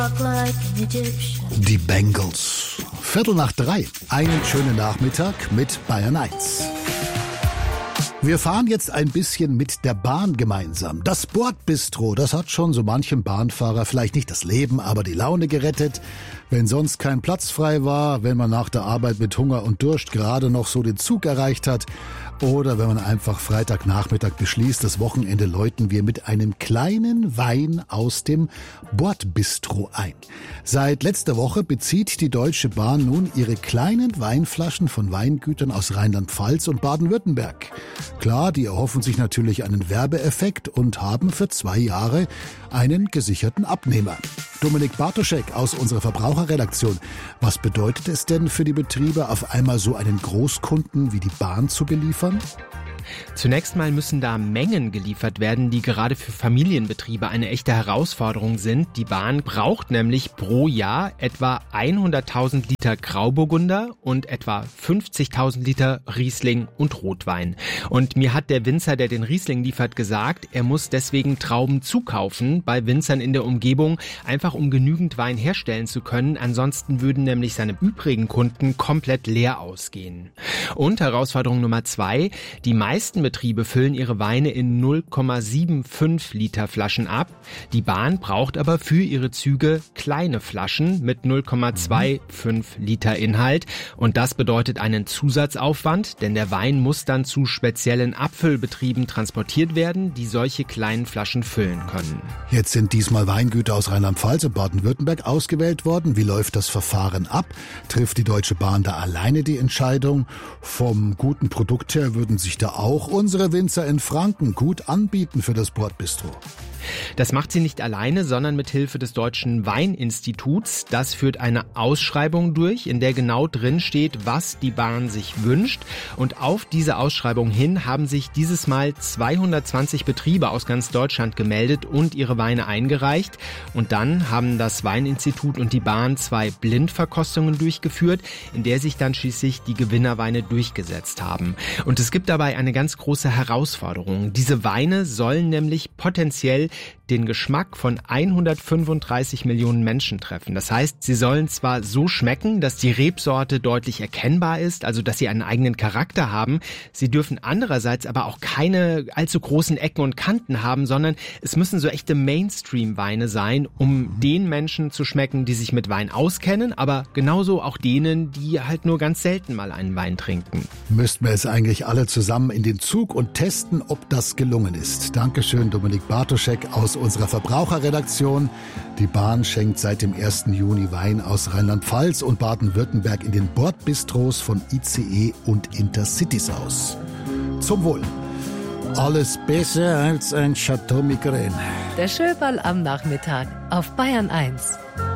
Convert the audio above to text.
Die Bengals. 2:45. Einen schönen Nachmittag mit Bayern 1. Wir fahren jetzt ein bisschen mit der Bahn gemeinsam. Das Bordbistro, das hat schon so manchem Bahnfahrer vielleicht nicht das Leben, aber die Laune gerettet. Wenn sonst kein Platz frei war, wenn man nach der Arbeit mit Hunger und Durst gerade noch so den Zug erreicht hat oder wenn man einfach Freitagnachmittag beschließt, das Wochenende läuten wir mit einem kleinen Wein aus dem Bordbistro ein. Seit letzter Woche bezieht die Deutsche Bahn nun ihre kleinen Weinflaschen von Weingütern aus Rheinland-Pfalz und Baden-Württemberg. Klar, die erhoffen sich natürlich einen Werbeeffekt und haben für 2 Jahre einen gesicherten Abnehmer. Dominik Bartoschek aus unserer Verbraucherredaktion. Was bedeutet es denn für die Betriebe, auf einmal so einen Großkunden wie die Bahn zu beliefern? Zunächst mal müssen da Mengen geliefert werden, die gerade für Familienbetriebe eine echte Herausforderung sind. Die Bahn braucht nämlich pro Jahr etwa 100.000 Liter Grauburgunder und etwa 50.000 Liter Riesling und Rotwein. Und mir hat der Winzer, der den Riesling liefert, gesagt, er muss deswegen Trauben zukaufen bei Winzern in der Umgebung, einfach um genügend Wein herstellen zu können. Ansonsten würden nämlich seine übrigen Kunden komplett leer ausgehen. Und Herausforderung Nummer 2, die meisten Betriebe füllen ihre Weine in 0,75 Liter Flaschen ab. Die Bahn braucht aber für ihre Züge kleine Flaschen mit 0,25 Liter Inhalt. Und das bedeutet einen Zusatzaufwand, denn der Wein muss dann zu speziellen Abfüllbetrieben transportiert werden, die solche kleinen Flaschen füllen können. Jetzt sind diesmal Weingüter aus Rheinland-Pfalz und Baden-Württemberg ausgewählt worden. Wie läuft das Verfahren ab? Trifft die Deutsche Bahn da alleine die Entscheidung? Vom guten Produkt her würden sich da auch unsere Winzer in Franken gut anbieten für das Bordbistro. Das macht sie nicht alleine, sondern mit Hilfe des Deutschen Weininstituts. Das führt eine Ausschreibung durch, in der genau drin steht, was die Bahn sich wünscht. Und auf diese Ausschreibung hin haben sich dieses Mal 220 Betriebe aus ganz Deutschland gemeldet und ihre Weine eingereicht. Und dann haben das Weininstitut und die Bahn 2 Blindverkostungen durchgeführt, in der sich dann schließlich die Gewinnerweine durchgesetzt haben. Und es gibt dabei eine ganz große Herausforderung. Diese Weine sollen nämlich potenziell den Geschmack von 135 Millionen Menschen treffen. Das heißt, sie sollen zwar so schmecken, dass die Rebsorte deutlich erkennbar ist, also dass sie einen eigenen Charakter haben. Sie dürfen andererseits aber auch keine allzu großen Ecken und Kanten haben, sondern es müssen so echte Mainstream-Weine sein, um den Menschen zu schmecken, die sich mit Wein auskennen, aber genauso auch denen, die halt nur ganz selten mal einen Wein trinken. Müssten wir es eigentlich alle zusammen in den Zug und testen, ob das gelungen ist. Dankeschön, Dominik Bartoschek aus unserer Verbraucherredaktion. Die Bahn schenkt seit dem 1. Juni Wein aus Rheinland-Pfalz und Baden-Württemberg in den Bordbistros von ICE und Intercities aus. Zum Wohl. Alles besser als ein Chateau Migraine. Der Schöberl am Nachmittag auf Bayern 1.